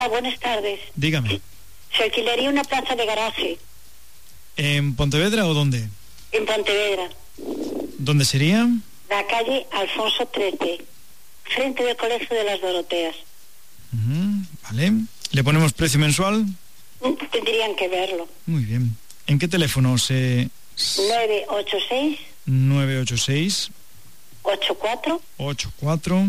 Buenas tardes. Dígame. Se alquilaría una plaza de garaje. ¿En Pontevedra o dónde? En Pontevedra. ¿Dónde sería? La calle Alfonso XIII, frente del Colegio de las Doroteas. Vale. ¿Le ponemos precio mensual? Tendrían que verlo. Muy bien. ¿En qué teléfono se...? 986 986 84 84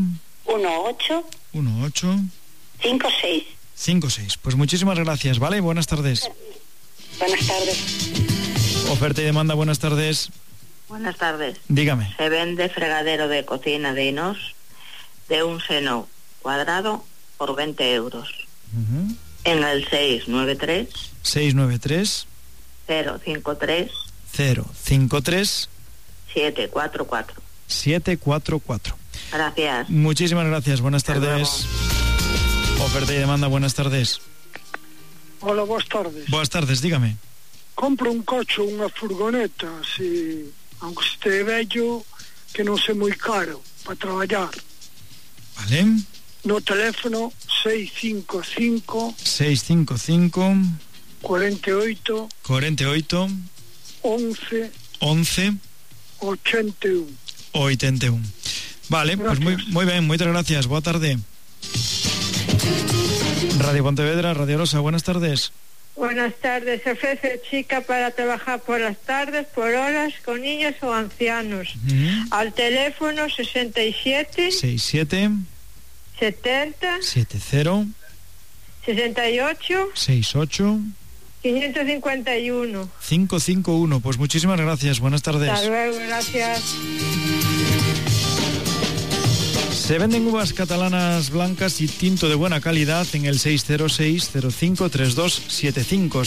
18 56. 56. Pues muchísimas gracias, ¿vale? Buenas tardes. Buenas tardes. Oferta y demanda, buenas tardes. Buenas tardes. Dígame. Se vende fregadero de cocina de inox de un seno cuadrado por 20 euros. En el 693 693 053 053 744. 744. Gracias. Muchísimas gracias, buenas tardes. Oferta y demanda, buenas tardes. Hola, boas tardes. Buenas tardes, dígame. Compro un coche, unha furgoneta, así, aunque este vello, que non sea moi caro, para traballar. Vale. No teléfono 655 655 48 48 11 11 81. 81. Vale, Gracias. Pues muy bien, muchas gracias. Buena tarde. Radio Pontevedra, Radio Rosa, buenas tardes. Buenas tardes. Se ofrece chica para trabajar por las tardes, por horas, con niños o ancianos. Al teléfono 67 67 70 70 68 68 551. 551. Pues muchísimas gracias, buenas tardes. Hasta luego, gracias. Se venden uvas catalanas blancas y tinto de buena calidad en el 606-053275.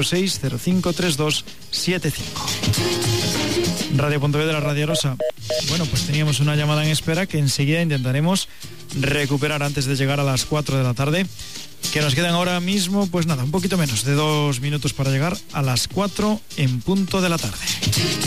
606-053275. Radio Pontevedra, Radio Rosa. Bueno, pues teníamos una llamada en espera que enseguida intentaremos recuperar antes de llegar a las 4 de la tarde. Que nos quedan ahora mismo, pues nada, un poquito menos de 2 minutos para llegar a las 4 en punto de la tarde.